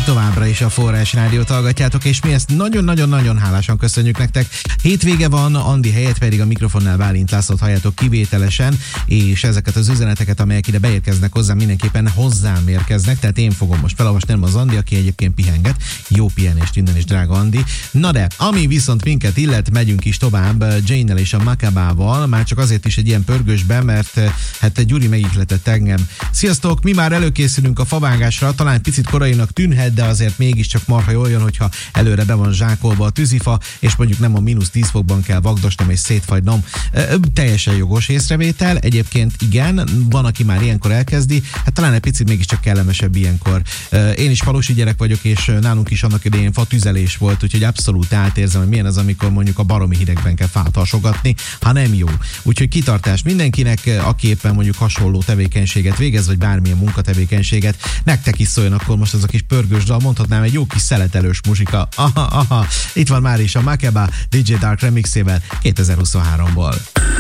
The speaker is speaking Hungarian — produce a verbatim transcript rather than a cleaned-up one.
Ti továbbra is a Forrás Rádiót hallgatjátok, és mi ezt nagyon-nagyon-nagyon hálásan köszönjük nektek. Hétvége van, Andi helyett pedig a mikrofonnál Bálint Lászlót halljátok kivételesen, és ezeket az üzeneteket, amelyek ide beérkeznek hozzám, mindenképpen hozzám érkeznek, tehát én fogom most felolvasni, nem az Andi, aki egyébként pihenget. Jó pihenést innen is, drága Andi. Na de, ami viszont minket illet, megyünk is tovább Jane-nel és a Makabával, már csak azért is egy ilyen pörgősben, mert hát Gyuri megihletett engem. Sziasztok, mi már előkészülünk a favágásra, talán picit korainak tűnhet, de azért mégiscsak marha jól jön, hogyha előre be van zsákolva a tűzifa, és mondjuk nem a mínusz tíz fokban kell vagdosnom és szétfagynom. Ö, teljesen jogos észrevétel, egyébként igen, van, aki már ilyenkor elkezdi, hát talán egy picit mégiscsak kellemesebb ilyenkor. Ö, én is falusi gyerek vagyok, és nálunk is annak idején fatüzelés volt, úgyhogy abszolút átérzem, hogy milyen az, amikor mondjuk a baromi hidegben kell fát hasogatni, ha nem jó. Úgyhogy kitartás mindenkinek, aki éppen mondjuk hasonló tevékenységet végez, vagy bármilyen munkatevékenységet, nektek is szóljon akkor most az a kis pörgős dal, mondhatnám egy jó kis szeletelős muzsika. Aha, aha. Itt van már is a Makeba dé dzsé Dark remixével kétezer-huszonháromból.